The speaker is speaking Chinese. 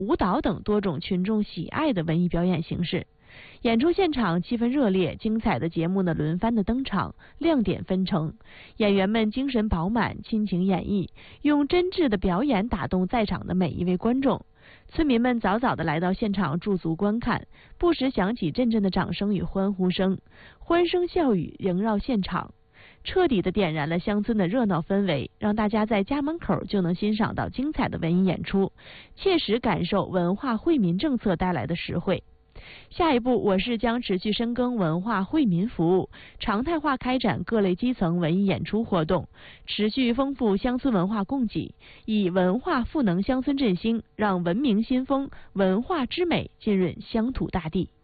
舞蹈等多种群众喜爱的文艺表演形式。演出现场气氛热烈，精彩的节目呢轮番的登场，亮点纷呈。演员们精神饱满，亲情演绎，用真挚的表演打动在场的每一位观众。村民们早早的来到现场驻足观看，不时响起阵阵的掌声与欢呼声，欢声笑语萦绕现场，彻底的点燃了乡村的热闹氛围，让大家在家门口就能欣赏到精彩的文艺演出，切实感受文化惠民政策带来的实惠。下一步，我市将持续深耕文化惠民服务，常态化开展各类基层文艺演出活动，持续丰富乡村文化供给，以文化赋能乡村振兴，让文明新风、文化之美浸润乡土大地。